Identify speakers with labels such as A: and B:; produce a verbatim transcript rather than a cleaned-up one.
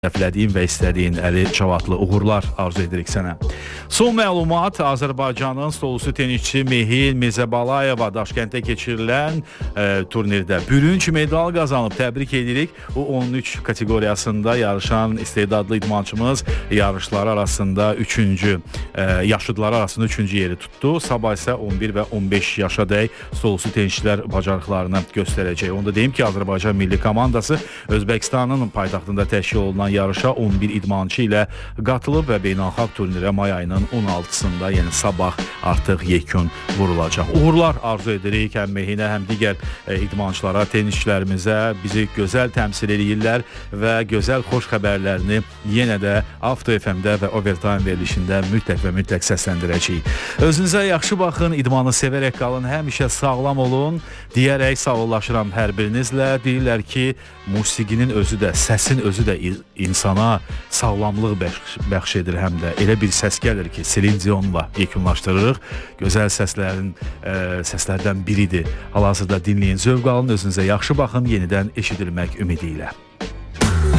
A: Dəflədiyin və istədiyin əli çavatlı uğurlar arzu edirik sənə. Son məlumat, Azərbaycanın stolusu tenisçi Mehil Mirzəbalayeva Daşkənddə keçirilən e, turnirdə bürünc medal qazanıb. Təbrik edirik. O on üç kateqoriyasında yarışan istedadlı idmançımız yarışları arasında üçüncü, e, yaşıdları arasında üçüncü yeri tutdu. Sabah isə on bir və on beş yaşa dək stolusu tenisçilər bacarıqlarını göstərəcək. Onu da deyim ki, Azərbaycan milli komandası Özbəkistanın paytaxtında təşkil olunan yarışa on bir idmançı ilə qatılıb və beynəlxalq turnirə may ayının on altısında, yəni sabah artıq yekun vurulacaq. Uğurlar arzu edirik həm Mehinə, həm digər e, idmançılara, tenisçilərimizə. Bizi gözəl təmsil edirlər və gözəl xoş xəbərlərini yenə də Avto F M-də və Overtime verilişində mütləq və mütləq səsləndirəcəyik. Özünüzə yaxşı baxın, idmanı sevərək qalın, həmişə sağlam olun deyərək sağollaşıram hər birinizlə. Deyirlər ki, musiqinin özü də, səsin özü də insana sağlamlıq bəxş, bəxş edir həm də. Elə bir səs gəlir ki, Celine Dion'la yekunlaşdırırıq. Gözəl səslərin, e, səslərdən biridir. Hal-hazırda dinləyin, zövq alın, özünüzə yaxşı baxın, yenidən eşidilmək ümidi ilə.